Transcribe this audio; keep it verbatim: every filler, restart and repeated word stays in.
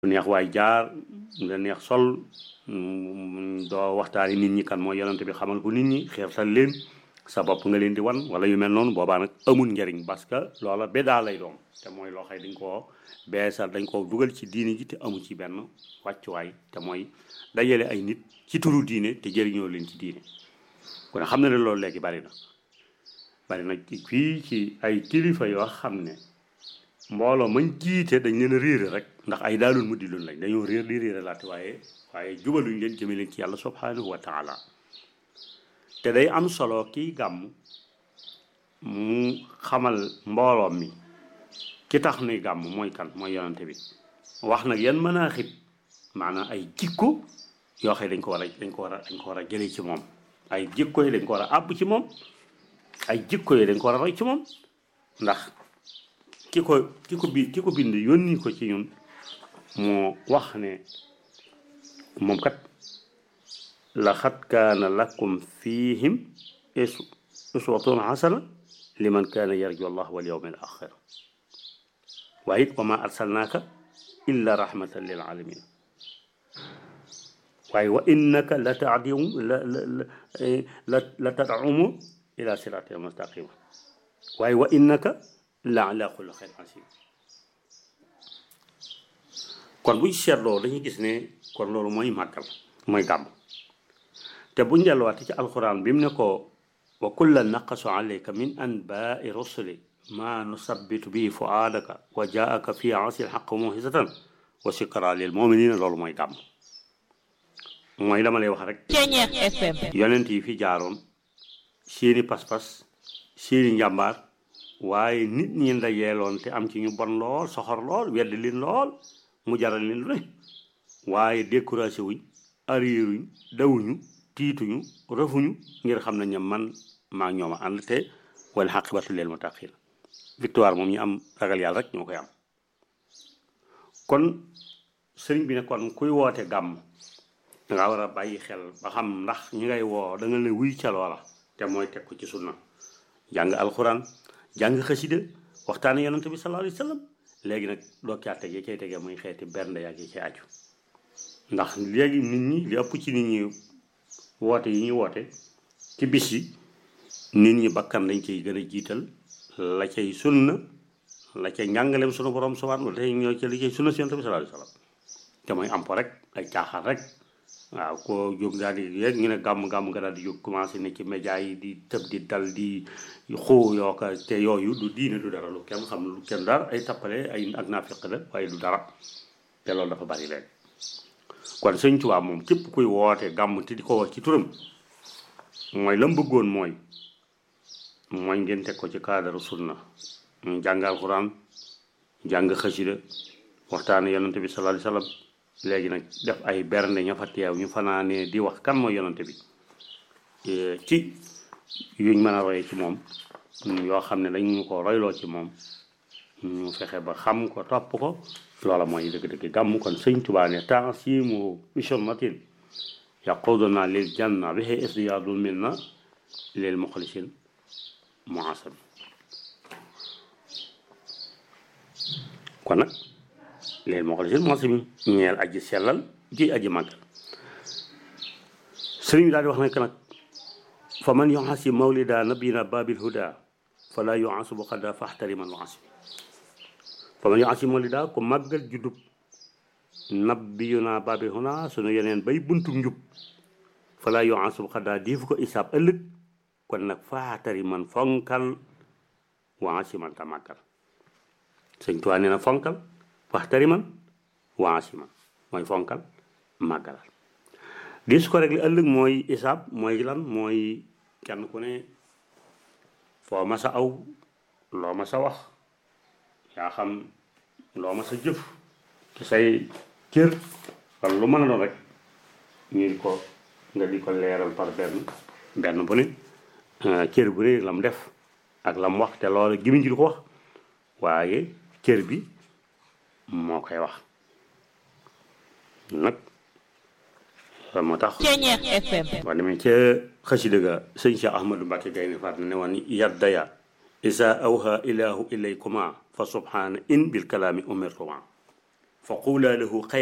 neex waay jaar nga neex sol doo waxtaani nit ñi kan mooy yonante bi xamal ko nit ñi xeersal leen sa bopp nga leen di wan wala yu mel noonu boobaa nag amul njariñ parce que loola bédaa lay doon te mooy loo xëy dañ koo beesal dañ koo dugal ci diine ji te amu ci benn wàccuwaay te mooy dajale ay nit ci turu diine te jëriñoo leen ci diine kon xam na ne loolu léegi bari na bari na fii ci ay kilifa yoo xam ne mbooloo mañ jiite dañ leen a réere rek ndax ay daalul mu di loon lañ dañoo réer di réere laate waaye waaye jubaluñ leen jëme leen ci yàlla subhanahu wa taala te day am solo kii gàmm mu xamal mbooloo mi ki tax nuy gàmm mooy kan mooy yonante bi wax nag yan mën a xib maanaam ay jikko yoo xam dañ ko war a dañ ko war a dañ ko war a jëlee ci moom ay jikko yi dañ ko war a àbb ci moom ay jikko yi dañ ko war a roy ci moom ndax ki ko ki ko bi ki ko bind yónni ko ci ñun moo wax ne moom kat laqad kaana lakum fihim uswatun hasana liman kaana yarju allah wal yawm al axir waaye it wa ma arsalnaaka illa rahmatan lil alamin waaye wa innaka la taadimu la la la tad'umu ila siratil mustaqima waaye wa innaka la ala xuluqin asim kon buñ seetloo dañuy gis ne kon loolu mooy màggal mooy gàmm te buñ delluwaate ci alquran bi mu ne ko wa kullan naqasu alayka min anbaai rusuli ma nusabbitu bihi fuaadaka wa jaaka fi asil xaq muhisatan wa sikra lil muminina loolu mooy gàmm mooy dama lay wax rek yonent yi fi jaaroon seeni pas-pas seeni njàmbaar waaye nit ñi ndajeeloon te am ci ñu bon lool soxor lool wedd leen lool mu jaral leen lu ne waaye découragé wuñ arrièruñ dawuñu tiituñu rëfuñu ngir xam nañ ne man maa ñooma ànd te wal xaqibatu lil muttaqin victoire moom ñu am ragal yàlla rek ñoo koy am kon sëriñ bi ne kon kuy woote gàmm danga war a bàyyi xel ba xam ndax ñi ngay woo da nga ne wuy ca loola te mooy teg ko ci sunna jàng alxuraan jàng xasida waxtaane yonante bi sallallahu alayhi wa sallam léegi nag doo caa tegee cay tegee muy xeeti bernde yaa ngi ci aju ndax léegi nit ñi li ëpp ci nit ñi woote yi ñuy woote ci bis yi nit ñi bakkan dañ ciy gën a jiital la cay sunna la cay njàngaleem sunu borom subhanahu wa ta'ala ñoo ci li cay sunna si yonante bi sallallahu alayhi wa sallam te mooy am po rek ay caaxaan rek waaw koo jóg daal di yeeg ñu ne gàmm-gàmm nga daal di jóg commencé ne ci média yi di tëb di dal di xuu yoo ko te yooyu du diine du dara lu kenn xam lu kenn dara ay tappale ay ak naafiq la waaye du dara te loolu dafa bari léegi kon sëñ Tuubaa moom képp kuy woote gàmm te di ko wax ci turam mooy la mu bëggoon mooy mooy ngeen teg ko ci cadre sunna jàng alxuraan jàng xasida waxtaane yonante bi sallallahu alayhi wasallam léegi nag def ay bernde ña fa teew ñu fanaanee di wax kan mooy yonante bi ci yuñ mën a roy ci moom yoo xam ne dañu ko royloo ci moom ñu fexe ba xam ko topp ko loola mooy dëgg-dëgg gàmm kon sëñ Tuubaa ne ta'simu bi sunnatin yaquduna lil janna bihi isdiyaadul minna lil muxlisin muasab kon nag léegi moo ko defee moo si ñeel aji sellal ji aji màggal sëriñ bi daal di wax nag nag fa man yu'asim mawlida nabiyina babil huda fala yu'asibu qada fahtariman wa asimi fa man yu'asim mawlida ko màggal juddub nabiyuna babil huda sunu yeneen bay buntu njub fala yu'asibu qada diifu ko isaab ëllëg kon nag fahtariman fonkal wa asiman ta màggal sëñ Tuubaa nee na fonkal waxtariman waasiman mooy fonkal màggalal dis ko rek li ëllëg mooy isaab mooy lan mooy kenn ku ne foo ma sa aw loo ma sa wax yaa xam loo ma sa jëf ci say cër wala lu mën a doon rek ñu di ko nga di ko leeral par benn benn bu ne cër bu ne lam def ak lam wax te loolu gimiñ ji du ko wax waaye cër bi moo koy wax nag moo tax waa demee ca xasida ga sëñ Cheikh Ahmadou Mbacké Gaynde Fatma ne woon yaddaya isa awha ilahu ilaykuma fa subhana in bil kalaami umirtuma fa quula lahu